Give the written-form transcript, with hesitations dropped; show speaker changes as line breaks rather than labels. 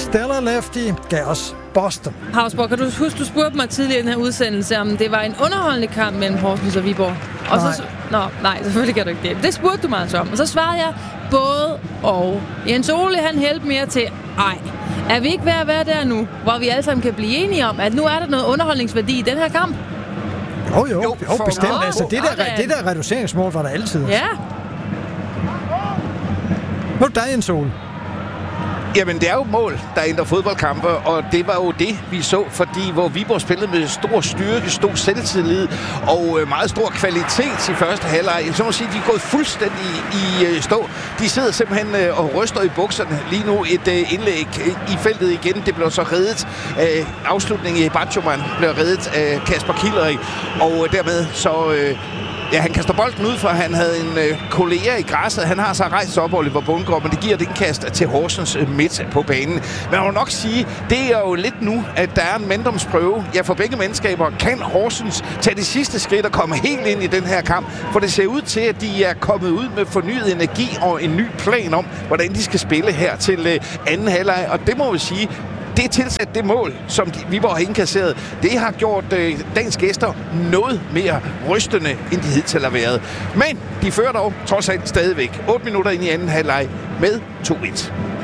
Stellar lefty gav os Boston.
Hausborg, kan du huske, du spurgte mig tidligere i den her udsendelse, om det var en underholdende kamp mellem Horsens og Viborg? Og nej, selvfølgelig kan du ikke det. Det spurgte du mig altså om. Og så svarede jeg både og. Jens Ole, han hældte mere til, er vi ikke ved at være der nu, hvor vi alle sammen kan blive enige om, at nu er der noget underholdningsværdi i den her kamp?
Jo, bestemt. Altså, det der reduceringsmål var der altid.
Ja.
Nu er der Jens Ole.
Jamen, det er jo mål, der ændrer fodboldkampe, og det var jo det, vi så, fordi hvor Viborg spillede med stor styrke, stor selvtillid og meget stor kvalitet i første halvleg. Så må sige, de er gået fuldstændig i stå. De sidder simpelthen og ryster i bukserne. Lige nu et indlæg i feltet igen. Det blev så reddet. Afslutningen i Batjoman blev reddet af Kasper Killeri, og dermed så... han kaster bolden ud, for han havde en kollega i græsset. Han har så rejst op, Oliver Bundgaard, men det giver et indkast til Horsens midt på banen. Men jeg må nok sige, det er jo lidt nu, at der er en manddomsprøve. Ja, for begge mandskaber kan Horsens tage det sidste skridt og komme helt ind i den her kamp. For det ser ud til, at de er kommet ud med fornyet energi og en ny plan om, hvordan de skal spille her til anden halvleg. Og det må vi sige, det tilsat det mål, som Viborg har indkasseret, det har gjort dagens gæster noget mere rystende, end de hidtil har været. Men de fører dog trods alt stadigvæk 8 minutter ind i anden halvleg med 2-1.